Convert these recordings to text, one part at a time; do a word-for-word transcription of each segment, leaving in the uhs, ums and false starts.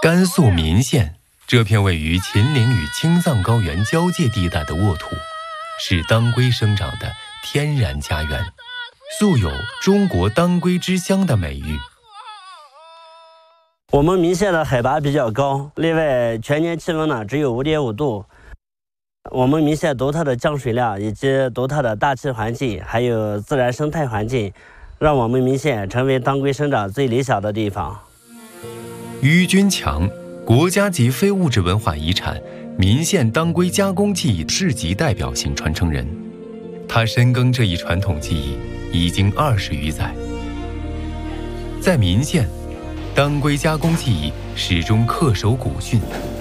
甘肃岷县这片位于秦岭与青藏高原交界地带的沃土，是当归生长的天然家园，素有中国当归之乡的美誉。 我们岷县的海拔比较高，另外全年气温呢只有 五点五度。我们岷县独特的降水量以及独特的大气环境，还有自然生态环境，让我们岷县成为当归生长最理想的地方。 于军强，国家级非物质文化遗产岷县当归加工技艺市级代表性传承人，他深耕这一传统技艺已经二十余载。在岷县，当归加工技艺始终恪守古训，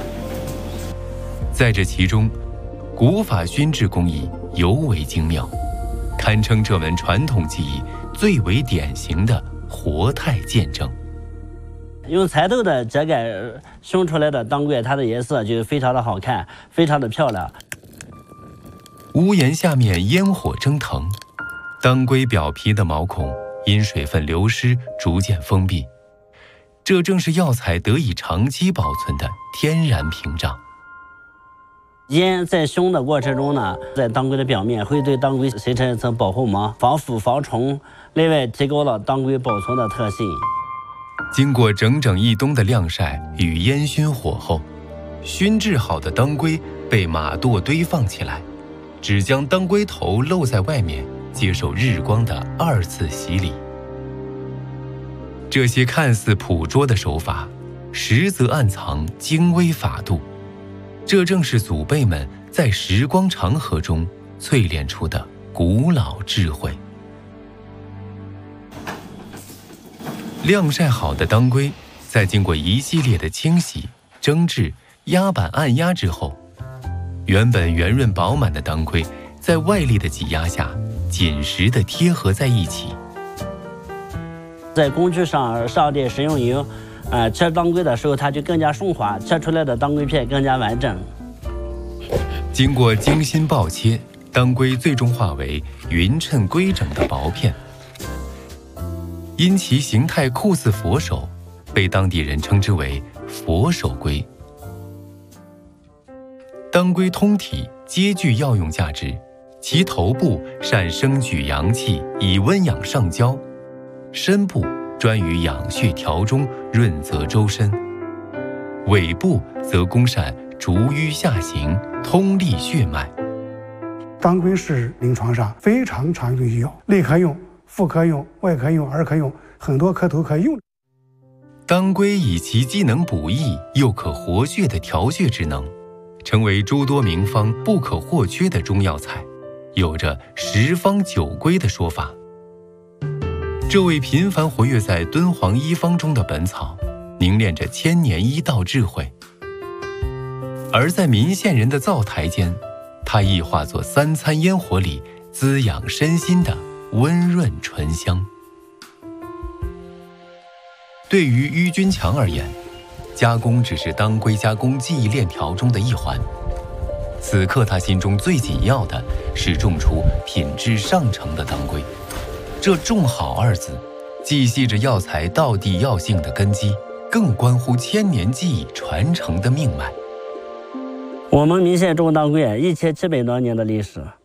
在这其中，古法熏制工艺尤为精妙，堪称这门传统技艺最为典型的活态见证。 用彩豆的秸秆熏出来的当归，它的颜色就非常的好看，非常的漂亮。 屋檐下面烟火蒸腾，当归表皮的毛孔因水分流失逐渐封闭，这正是药材得以长期保存的天然屏障。 烟在熏的过程中呢，在当归的表面会对当归形成一层保护膜，防腐防虫，另外提高了当归保存的特性。 经过整整一冬的晾晒与烟熏火候，熏制好的当归被马垛堆放起来，只将当归头露在外面，接受日光的二次洗礼。这些看似朴拙的手法，实则暗藏精微法度，这正是祖辈们在时光长河中淬炼出的古老智慧。晾晒好的当归，在经过一系列的清洗、蒸制、压板按压之后，原本圆润饱满的当归，在外力的挤压下，紧实地贴合在一起。 在工具上上点食用油，呃，切当归的时候它就更加顺滑，切出来的当归片更加完整。 经过精心刨切，当归最终化为匀称规整的薄片。因其形态酷似佛手，被当地人称之为佛手龟。当归通体皆具药用价值，其头部善生举阳气，以温养上焦；身部专于养血调中，润泽周身；尾部则功善逐瘀下行，通利血脉。 当归是临床上非常常用的药，内科用、妇科用、外科用、儿科用，很多科都可以用。 当归以其机能补益又可活血的调血之能，成为诸多名方不可或缺的中药材，有着十方九归的说法。这位频繁活跃在敦煌医方中的本草，凝练着千年医道智慧。而在岷县人的灶台间，它亦化作三餐烟火里滋养身心的温润醇香。对于于军强而言，加工只是当归加工技艺链条中的一环。此刻他心中最紧要的是种出品质上乘的当归。这种好二字，既系着药材道地药性的根基，更关乎千年技艺传承的命脉。 我们岷县种当归一千七百多年的历史。